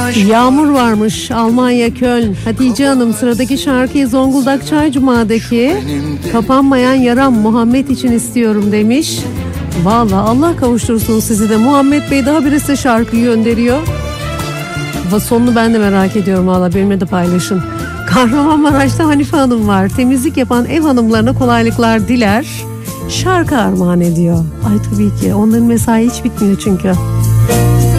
Yağmur varmış Almanya Köln. Hatice Hanım sıradaki şarkıyı Zonguldak Çaycuma'daki kapanmayan yaram Muhammed için istiyorum demiş. Vallahi Allah kavuştursun sizi de. Muhammed Bey daha birisi şarkıyı gönderiyor. Sonunu ben de merak ediyorum, valla benimle de paylaşın. Kahramanmaraş'ta Hanife Hanım var. Temizlik yapan ev hanımlarına kolaylıklar diler. Şarkı armağan ediyor. Ay tabii ki onların mesai hiç bitmiyor çünkü.